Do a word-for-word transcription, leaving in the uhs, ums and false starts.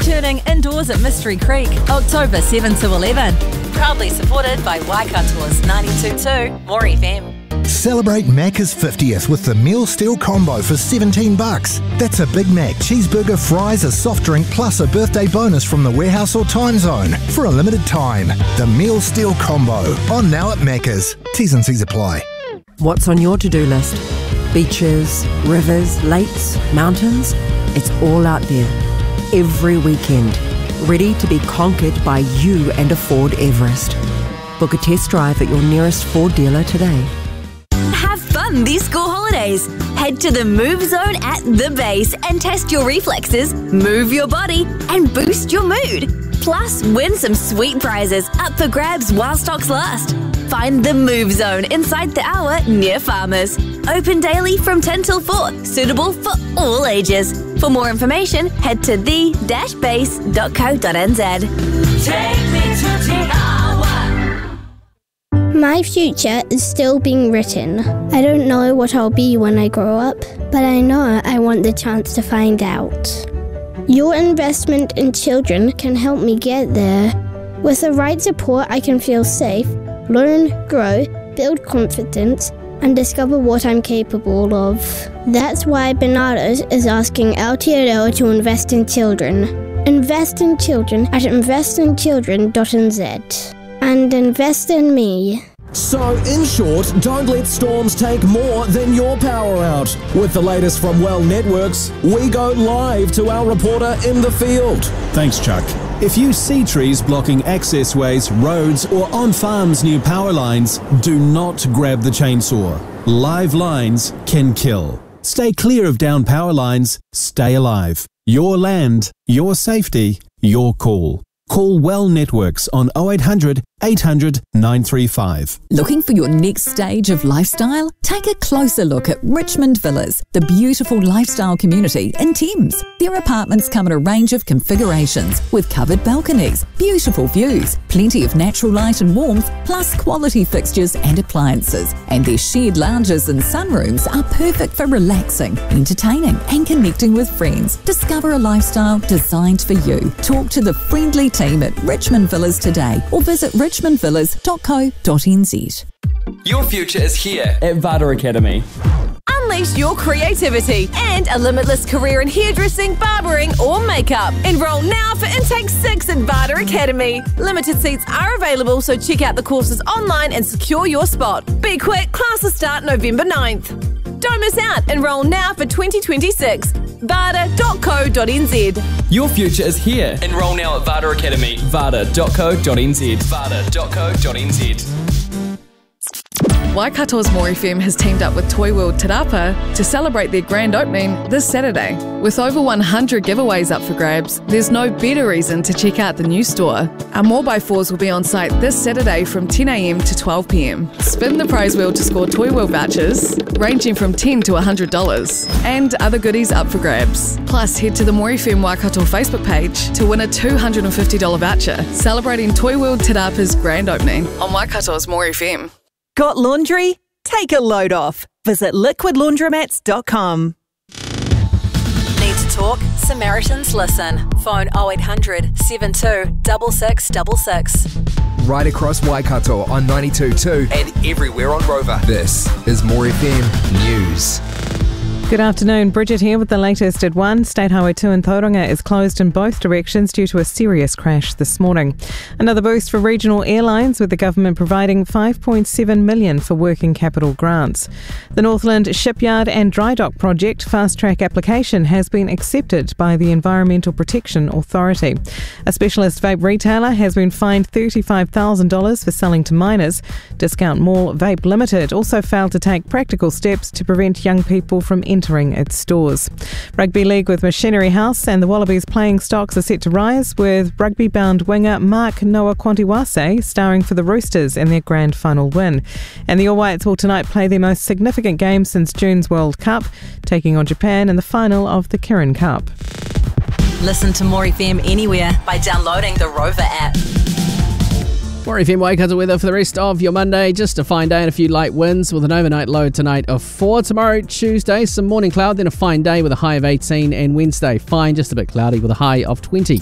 returning indoors at Mystery Creek, October seventh to eleven. Proudly supported by Waikatoa's ninety-two point two More F M. Celebrate Macca's fiftieth with the Meal Steal Combo for seventeen bucks. That's a Big Mac, cheeseburger, fries, a soft drink, plus a birthday bonus from the Warehouse or Time Zone for a limited time. The Meal Steal Combo, on now at Macca's. T's and C's apply. What's on your to-do list? Beaches, rivers, lakes, mountains? It's all out there. Every weekend. Ready to be conquered by you and a Ford Everest. Book a test drive at your nearest Ford dealer today. Have fun these school holidays. Head to the Move Zone at the base and test your reflexes, move your body, and boost your mood. Plus, win some sweet prizes up for grabs while stocks last. Find the Move Zone inside the hour near Farmers. Open daily from ten till four, suitable for all ages. For more information, head to the dash base dot co dot n z. Take me to the hour. My future is still being written. I don't know what I'll be when I grow up, but I know I want the chance to find out. Your investment in children can help me get there. With the right support, I can feel safe, learn, grow, build confidence, and discover what I'm capable of. That's why Bernardo's is asking Aotearoa to invest in children. Invest in children at invest in children dot n z. And invest in me. So, in short, don't let storms take more than your power out. With the latest from Well Networks, we go live to our reporter in the field. Thanks, Chuck. If you see trees blocking access ways, roads, or on farms near power lines, do not grab the chainsaw. Live lines can kill. Stay clear of down power lines. Stay alive. Your land, your safety, your call. Call Well Networks on oh eight hundred, eight hundred, nine three five. Looking for your next stage of lifestyle? Take a closer look at Richmond Villas, the beautiful lifestyle community in Thames. Their apartments come in a range of configurations with covered balconies, beautiful views, plenty of natural light and warmth, plus quality fixtures and appliances. And their shared lounges and sunrooms are perfect for relaxing, entertaining and connecting with friends. Discover a lifestyle designed for you. Talk to the friendly team at Richmond Villas today or visit richmond villas dot co dot n z. Your future is here at Vada Academy. Unleash your creativity and a limitless career in hairdressing, barbering or makeup. Enroll now for Intake six at Vada Academy. Limited seats are available, so check out the courses online and secure your spot. Be quick, classes start November ninth. Don't miss out. Enroll now for twenty twenty-six. vada dot co dot n z. Your future is here. Enroll now at Vada Academy. vada dot co dot n z. vada dot co dot n z. Waikatoa's More F M has teamed up with Toy World Te Rapa to celebrate their grand opening this Saturday. With over one hundred giveaways up for grabs, there's no better reason to check out the new store. Our more by fours will be on site this Saturday from ten a m to twelve p m. Spin the prize wheel to score Toy World vouchers ranging from ten dollars to one hundred dollars and other goodies up for grabs. Plus, head to the More F M Waikato Facebook page to win a two hundred fifty dollars voucher celebrating Toy World Te Rapa's grand opening on Waikatoa's More F M. Got laundry? Take a load off. Visit liquid laundromats dot com. Need to talk? Samaritans Listen. Phone oh eight hundred, seven two six six six six. Right across Waikato on ninety-two point two and everywhere on Rover. This is More F M News. Good afternoon, Bridget here with the latest at one. State Highway two in Tauranga is closed in both directions due to a serious crash this morning. Another boost for regional airlines, with the government providing five point seven million dollars for working capital grants. The Northland Shipyard and Dry Dock Project fast-track application has been accepted by the Environmental Protection Authority. A specialist vape retailer has been fined thirty-five thousand dollars for selling to minors. Discount Mall Vape Limited also failed to take practical steps to prevent young people from entering its stores. Rugby League with Machinery House and the Wallabies playing stocks are set to rise, with rugby-bound winger Mark Noah Quantiwase starring for the Roosters in their grand final win. And the All Whites will tonight play their most significant game since June's World Cup, taking on Japan in the final of the Kirin Cup. Listen to More F M anywhere by downloading the Rover app. More F M Waikato weather for the rest of your Monday. Just a fine day and a few light winds with an overnight low tonight of four. Tomorrow, Tuesday, some morning cloud, then a fine day with a high of eighteen. And Wednesday, fine, just a bit cloudy with a high of twenty.